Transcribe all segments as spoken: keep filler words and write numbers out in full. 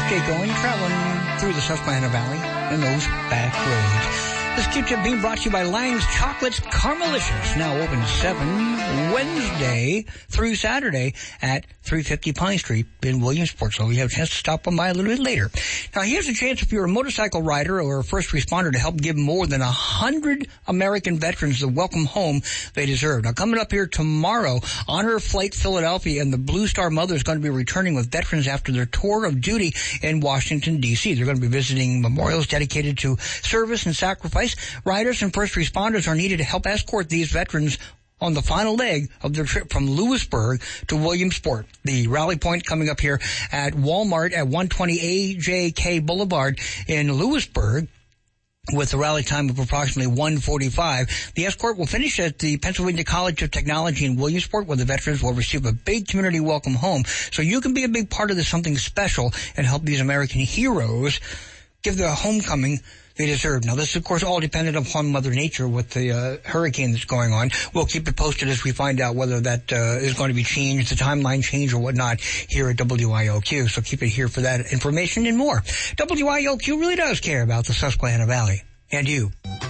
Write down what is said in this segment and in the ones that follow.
Let's get going, traveling through the Susquehanna Valley in those back roads. This Q-Tip being brought to you by Lang's Chocolates Caramelicious, now open seven Wednesday through Saturday at three fifty Pine Street in Williamsport, so you have a chance to stop on by a little bit later. Now, here's a chance if you're a motorcycle rider or a first responder to help give more than one hundred American veterans the welcome home they deserve. Now, coming up here tomorrow, Honor Flight Philadelphia and the Blue Star Mother is going to be returning with veterans after their tour of duty in Washington, D C They're going to be visiting memorials dedicated to service and sacrifice. Riders and first responders are needed to help escort these veterans on the final leg of their trip from Lewisburg to Williamsport. The rally point coming up here at Walmart at one twenty A J K Boulevard in Lewisburg, with a rally time of approximately one forty-five. The escort will finish at the Pennsylvania College of Technology in Williamsport, where the veterans will receive a big community welcome home. So you can be a big part of this, something special, and help these American heroes give the homecoming they deserve. Now, this is, of course, all dependent upon Mother Nature with the uh, hurricane that's going on. We'll keep it posted as we find out whether that uh, is going to be changed, the timeline change or whatnot here at W I O Q. So keep it here for that information and more. W I O Q really does care about the Susquehanna Valley and you.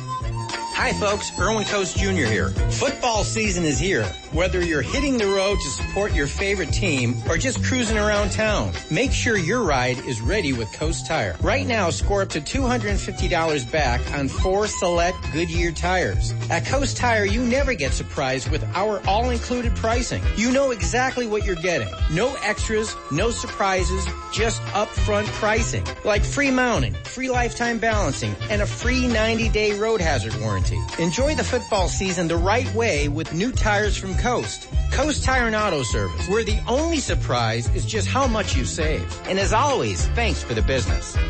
Hi folks, Erwin Coast Junior here. Football season is here. Whether you're hitting the road to support your favorite team or just cruising around town, make sure your ride is ready with Coast Tire. Right now, score up to two hundred fifty dollars back on four select Goodyear tires. At Coast Tire, you never get surprised with our all-included pricing. You know exactly what you're getting. No extras, no surprises, just upfront pricing. Like free mounting, free lifetime balancing, and a free ninety day road hazard warranty. Enjoy the football season the right way with new tires from Coast. Coast Tire and Auto Service, where the only surprise is just how much you save. And as always, thanks for the business.